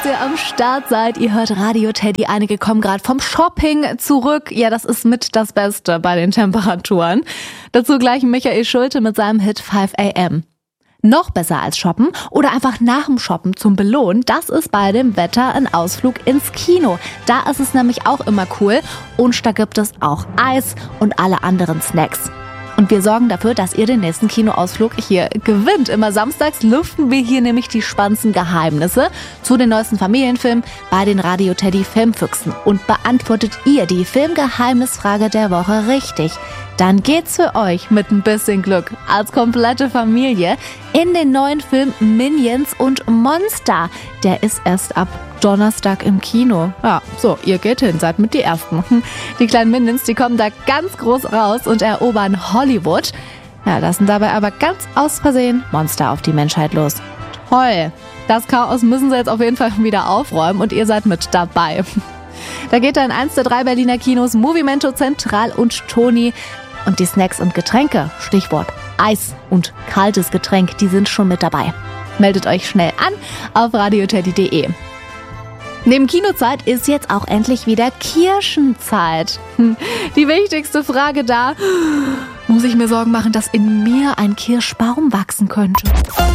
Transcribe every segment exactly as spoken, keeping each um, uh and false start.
ihr am Start seid. Ihr hört Radio Teddy. Einige kommen gerade vom Shopping zurück. Ja, das ist mit das Beste bei den Temperaturen. Dazu gleich Michael Schulte mit seinem Hit five a m. Noch besser als shoppen oder einfach nach dem Shoppen zum Belohnen, das ist bei dem Wetter ein Ausflug ins Kino. Da ist es nämlich auch immer cool und da gibt es auch Eis und alle anderen Snacks. Und wir sorgen dafür, dass ihr den nächsten Kinoausflug hier gewinnt. Immer samstags lüften wir hier nämlich die spannendsten Geheimnisse zu den neuesten Familienfilmen bei den Radio Teddy Filmfüchsen. Und beantwortet ihr die Filmgeheimnisfrage der Woche richtig, dann geht's für euch mit ein bisschen Glück als komplette Familie in den neuen Film Minions und Monster. Der ist erst ab Donnerstag im Kino. Ja, so, ihr geht hin, seid mit die Ersten. Die kleinen Minions, die kommen da ganz groß raus und erobern Hollywood. Ja, lassen dabei aber ganz aus Versehen Monster auf die Menschheit los. Toll! Das Chaos müssen sie jetzt auf jeden Fall wieder aufräumen und ihr seid mit dabei. Da geht dann eins der drei Berliner Kinos, Movimento Zentral und Toni. Und die Snacks und Getränke, Stichwort Eis und kaltes Getränk, die sind schon mit dabei. Meldet euch schnell an auf radioteddy punkt de. Neben Kinozeit ist jetzt auch endlich wieder Kirschenzeit. Die wichtigste Frage da, muss ich mir Sorgen machen, dass in mir ein Kirschbaum wachsen könnte?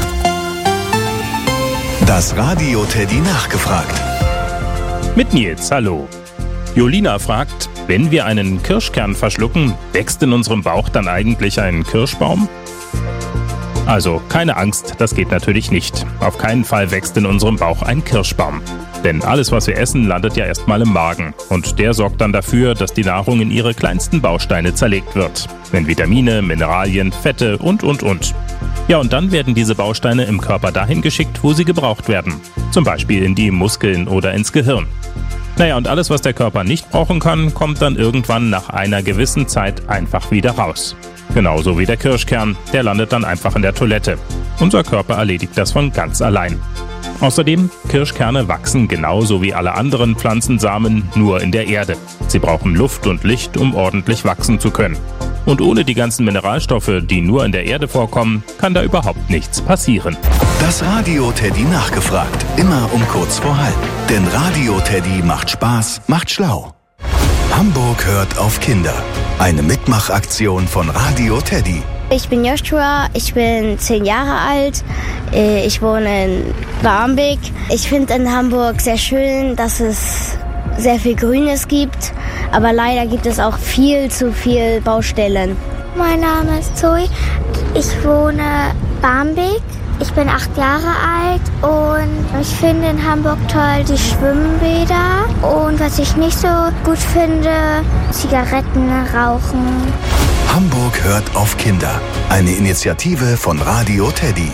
Das Radio Teddy nachgefragt. Mit Nils, hallo. Jolina fragt, wenn wir einen Kirschkern verschlucken, wächst in unserem Bauch dann eigentlich ein Kirschbaum? Also, keine Angst, das geht natürlich nicht. Auf keinen Fall wächst in unserem Bauch ein Kirschbaum. Denn alles, was wir essen, landet ja erstmal im Magen. Und der sorgt dann dafür, dass die Nahrung in ihre kleinsten Bausteine zerlegt wird. In Vitamine, Mineralien, Fette und, und, und. Ja, und dann werden diese Bausteine im Körper dahin geschickt, wo sie gebraucht werden. Zum Beispiel in die Muskeln oder ins Gehirn. Naja, und alles, was der Körper nicht brauchen kann, kommt dann irgendwann nach einer gewissen Zeit einfach wieder raus. Genauso wie der Kirschkern, der landet dann einfach in der Toilette. Unser Körper erledigt das von ganz allein. Außerdem, Kirschkerne wachsen genauso wie alle anderen Pflanzensamen nur in der Erde. Sie brauchen Luft und Licht, um ordentlich wachsen zu können. Und ohne die ganzen Mineralstoffe, die nur in der Erde vorkommen, kann da überhaupt nichts passieren. Das Radio Teddy nachgefragt. Immer um kurz vor halb. Denn Radio Teddy macht Spaß, macht schlau. Hamburg hört auf Kinder. Eine Mitmachaktion von Radio Teddy. Ich bin Joshua, ich bin zehn Jahre alt, ich wohne in Barmbek. Ich finde in Hamburg sehr schön, dass es sehr viel Grünes gibt, aber leider gibt es auch viel zu viel Baustellen. Mein Name ist Zoe, ich wohne Barmbek. Ich bin acht Jahre alt und ich finde in Hamburg toll die Schwimmbäder. Und was ich nicht so gut finde, Zigaretten rauchen. Hamburg hört auf Kinder. Eine Initiative von Radio Teddy.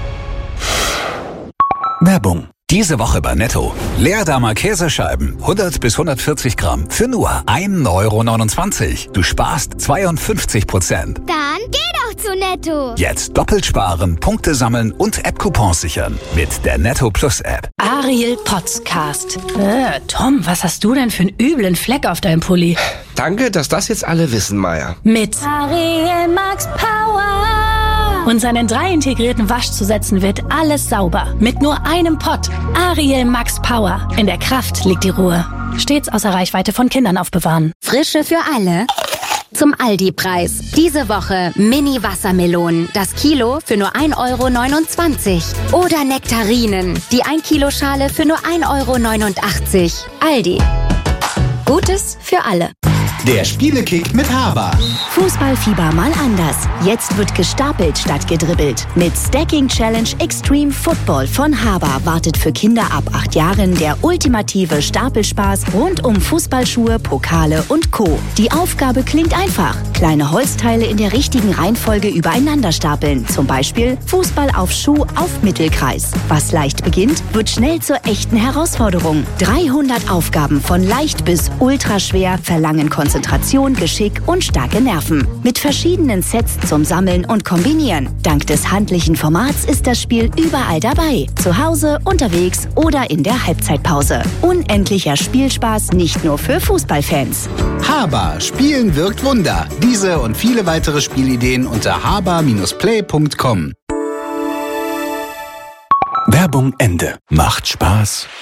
Werbung. Diese Woche bei Netto. Leerdamer Käsescheiben, hundert bis hundertvierzig Gramm, für nur ein Euro neunundzwanzig. Du sparst zweiundfünfzig Prozent. Dann geh doch zu Netto. Jetzt doppelt sparen, Punkte sammeln und App-Coupons sichern. Mit der Netto Plus App. Ariel Podcast. Äh, Tom, was hast du denn für einen üblen Fleck auf deinem Pulli? Danke, dass das jetzt alle wissen, Maya. Mit Ariel Max Power. Und seinen drei integrierten Waschzusätzen wird alles sauber. Mit nur einem Pott. Ariel Max Power. In der Kraft liegt die Ruhe. Stets außer Reichweite von Kindern aufbewahren. Frische für alle. Zum Aldi-Preis. Diese Woche Mini-Wassermelonen. Das Kilo für nur ein Euro neunundzwanzig. Oder Nektarinen. Die ein Kilo Schale für nur ein Euro neunundachtzig. Aldi. Gutes für alle. Der Spielekick mit Haber. Fußballfieber mal anders. Jetzt wird gestapelt statt gedribbelt. Mit Stacking Challenge Extreme Football von Haber wartet für Kinder ab acht Jahren der ultimative Stapelspaß rund um Fußballschuhe, Pokale und Co. Die Aufgabe klingt einfach. Kleine Holzteile in der richtigen Reihenfolge übereinander stapeln. Zum Beispiel Fußball auf Schuh auf Mittelkreis. Was leicht beginnt, wird schnell zur echten Herausforderung. dreihundert Aufgaben von leicht bis ultraschwer verlangen Konzentration. Konzentration, Geschick und starke Nerven. Mit verschiedenen Sets zum Sammeln und Kombinieren. Dank des handlichen Formats ist das Spiel überall dabei. Zu Hause, unterwegs oder in der Halbzeitpause. Unendlicher Spielspaß nicht nur für Fußballfans. Haber. Spielen wirkt Wunder. Diese und viele weitere Spielideen unter haber Bindestrich play Punkt com. Werbung Ende. Macht Spaß,